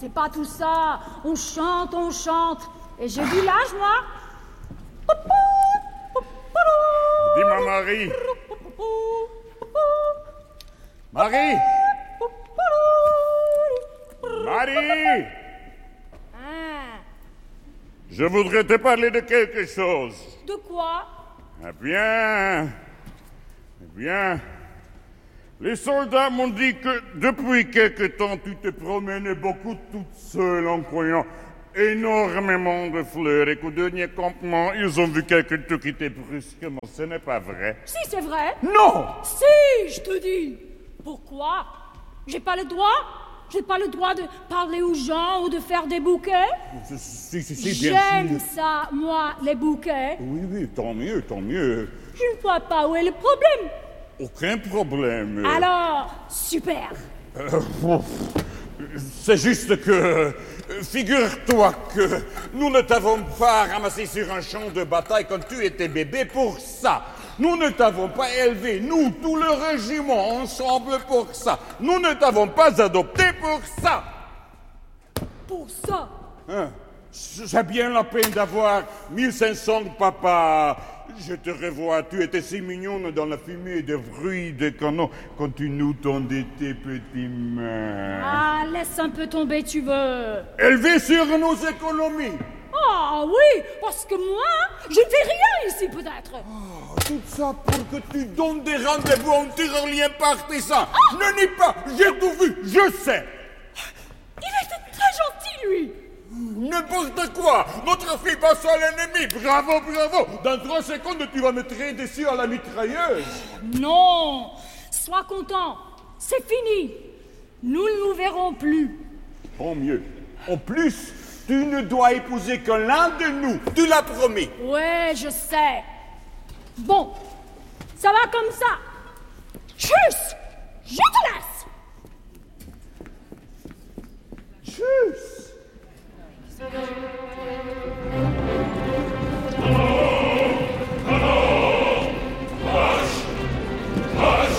c'est pas tout ça. On chante, on chante. Et j'ai dit l'âge, moi. Dis-moi, Marie. Marie. Marie. Hein? Je voudrais te parler de quelque chose. De quoi? Eh bien, les soldats m'ont dit que depuis quelque temps, tu te promenais beaucoup toute seule en croyant énormément de fleurs et qu'au dernier campement, ils ont vu quelqu'un te quitter brusquement. Ce n'est pas vrai. Si, c'est vrai. Non! Si, je te dis. Pourquoi? J'ai pas le droit? J'ai pas le droit de parler aux gens ou de faire des bouquets? Si, bien J'aime sûr. ça, moi, les bouquets. Oui, tant mieux, tant mieux. Je ne vois pas où est le problème. Aucun problème. Alors, super. C'est juste que, figure-toi que nous ne t'avons pas ramassé sur un champ de bataille quand tu étais bébé pour ça. Nous ne t'avons pas élevé, nous, tout le régiment, ensemble pour ça. Nous ne t'avons pas adopté pour ça. Pour ça. Hein? J'ai bien la peine d'avoir 1500 papas. Je te revois, tu étais si mignonne dans la fumée des bruits des canons quand tu nous tendais tes petites mains. Ah, laisse un peu tomber, tu veux. Élevé sur nos économies. Ah oui, parce que moi, je ne fais rien ici, peut-être. Oh, tout ça pour que tu donnes des rendez-vous à un tyrolien partisan. Ne nie pas, j'ai tout vu, je sais. Il était très gentil, lui. N'importe quoi. Notre fille passe à l'ennemi. Bravo, bravo. Dans 3 secondes, tu vas me tirer dessus à la mitrailleuse. Non, sois content, c'est fini. Nous ne nous verrons plus. Tant mieux. En plus, tu ne dois épouser que l'un de nous. Tu l'as promis. Ouais, je sais. Bon, ça va comme ça. Tchuss!